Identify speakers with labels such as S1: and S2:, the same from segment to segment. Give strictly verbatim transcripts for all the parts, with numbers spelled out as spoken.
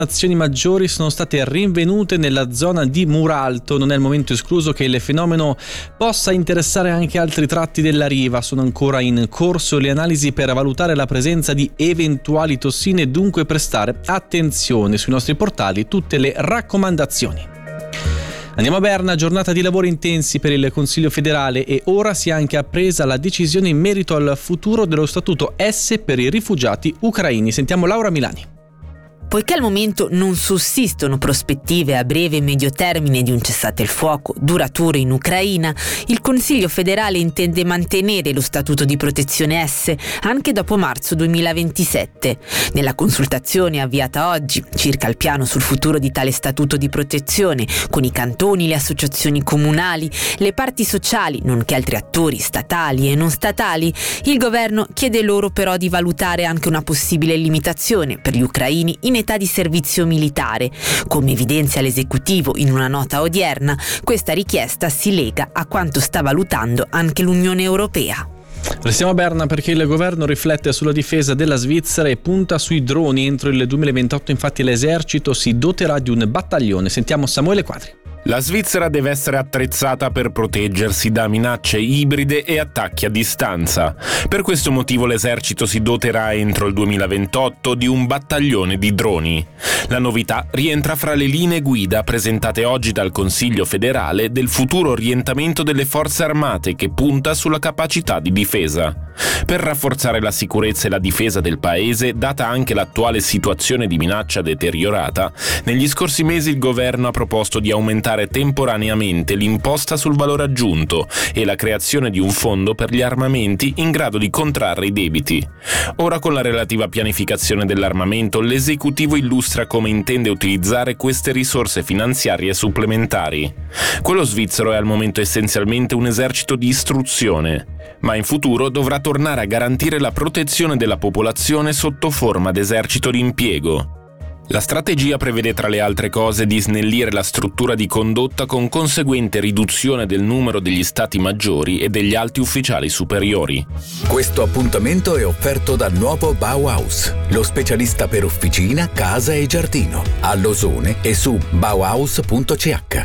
S1: Azioni maggiori sono state rinvenute nella zona di Muralto. Non è il momento escluso che il fenomeno possa interessare anche altri tratti della riva. Sono ancora in corso le analisi per valutare la presenza di eventuali tossine e dunque prestare attenzione. Sui nostri portali tutte le raccomandazioni. Andiamo a Berna, giornata di lavori intensi per il Consiglio federale e ora si è anche appresa la decisione in merito al futuro dello Statuto S per i rifugiati ucraini. Sentiamo Laura Milani.
S2: Poiché al momento non sussistono prospettive a breve e medio termine di un cessate il fuoco duraturo in Ucraina, il Consiglio federale intende mantenere lo Statuto di protezione S anche dopo marzo duemilaventisette. Nella consultazione avviata oggi circa il piano sul futuro di tale Statuto di protezione, con i cantoni, le associazioni comunali, le parti sociali, nonché altri attori statali e non statali, il governo chiede loro però di valutare anche una possibile limitazione per gli ucraini in età di servizio militare. Come evidenzia l'esecutivo in una nota odierna, questa richiesta si lega a quanto sta valutando anche l'Unione Europea.
S1: Restiamo a Berna perché il governo riflette sulla difesa della Svizzera e punta sui droni. Entro il duemilaventotto infatti l'esercito si doterà di un battaglione. Sentiamo Samuele Quadri.
S3: La Svizzera deve essere attrezzata per proteggersi da minacce ibride e attacchi a distanza. Per questo motivo l'esercito si doterà entro il duemilaventotto di un battaglione di droni. La novità rientra fra le linee guida presentate oggi dal Consiglio federale del futuro orientamento delle forze armate che punta sulla capacità di difesa. Per rafforzare la sicurezza e la difesa del paese, data anche l'attuale situazione di minaccia deteriorata, negli scorsi mesi il governo ha proposto di aumentare temporaneamente l'imposta sul valore aggiunto e la creazione di un fondo per gli armamenti in grado di contrarre i debiti. Ora, con la relativa pianificazione dell'armamento, l'esecutivo illustra come intende utilizzare queste risorse finanziarie supplementari. Quello svizzero è al momento essenzialmente un esercito di istruzione, ma in futuro dovrà tornare a garantire la protezione della popolazione sotto forma d'esercito d'impiego. La strategia prevede tra le altre cose di snellire la struttura di condotta con conseguente riduzione del numero degli stati maggiori e degli alti ufficiali superiori.
S4: Questo appuntamento è offerto da Nuovo Bauhaus, lo specialista per officina, casa e giardino, a Losone e su bauhaus punto c h.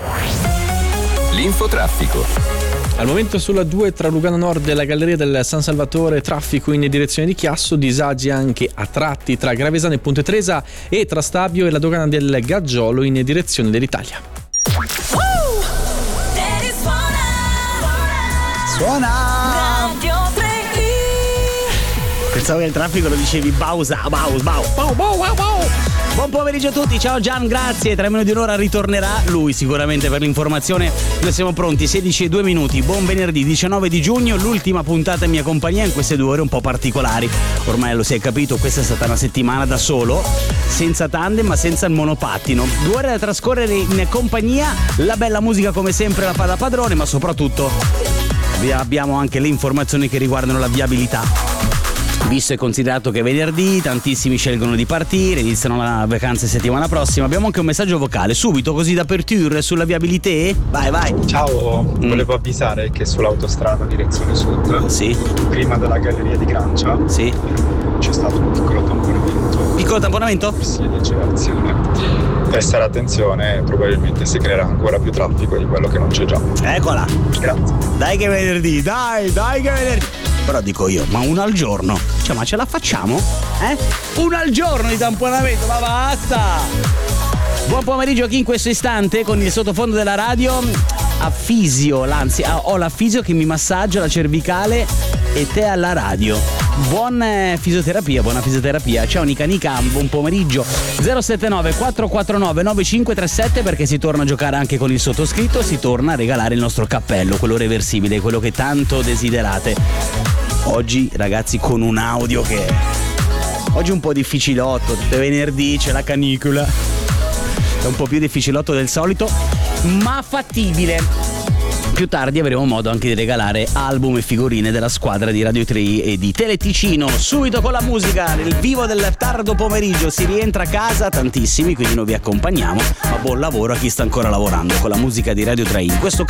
S5: L'infotraffico.
S1: Al momento sulla due tra Lugano Nord e la Galleria del San Salvatore, traffico in direzione di Chiasso, disagi anche a tratti tra Gravesano e Ponte Tresa e tra Stabio e la dogana del Gaggiolo in direzione dell'Italia.
S6: Suona! Pensavo che il traffico lo dicevi Bausa, Baus, Bau, Bau, Bau, Bau, Bau. Buon pomeriggio a tutti, ciao Gian, grazie. Tra meno di un'ora ritornerà lui sicuramente per l'informazione. Noi siamo pronti, sedici e due minuti. Buon venerdì diciannove di giugno, l'ultima puntata in mia compagnia in queste due ore un po' particolari. Ormai lo si è capito, questa è stata una settimana da solo, senza tandem ma senza il monopattino. Due ore da trascorrere in compagnia, la bella musica come sempre la fa da padrone, ma soprattutto abbiamo anche le informazioni che riguardano la viabilità. Visto e considerato che è venerdì, tantissimi scelgono di partire, iniziano la vacanza settimana prossima. Abbiamo anche un messaggio vocale, subito così da perture sulla viabilità. Vai, vai.
S7: Ciao, mm. volevo avvisare che sull'autostrada direzione sud,
S6: sì,
S7: prima della galleria di Grancia,
S6: sì,
S7: c'è stato un piccolo tamponamento.
S6: Piccolo tamponamento?
S7: Sì, di accelerazione. Prestare attenzione, probabilmente si creerà ancora più traffico di quello che non c'è già.
S6: Eccola.
S7: Grazie.
S6: Dai che è venerdì, dai, dai che è venerdì. Però dico io, ma una al giorno? Cioè, ma ce la facciamo? Eh? Una al giorno di tamponamento, ma basta! Buon pomeriggio a chi in questo istante con il sottofondo della radio a fisio, anzi ho la fisio che mi massaggia la cervicale e te alla radio. Buon eh, fisioterapia, buona fisioterapia. Ciao Nica Nica, buon pomeriggio. zero sette nove quattro quattro nove nove cinque tre sette perché si torna a giocare anche con il sottoscritto, si torna a regalare il nostro cappello, quello reversibile, quello che tanto desiderate. Oggi ragazzi con un audio che oggi è un po' difficilotto, tutte venerdì c'è la canicola, è un po' più difficilotto del solito, ma fattibile. Più tardi avremo modo anche di regalare album e figurine della squadra di Radio tre e di Teleticino. Subito con la musica, nel vivo del tardo pomeriggio si rientra a casa, tantissimi, quindi noi vi accompagniamo, ma buon lavoro a chi sta ancora lavorando con la musica di Radio tre. In questo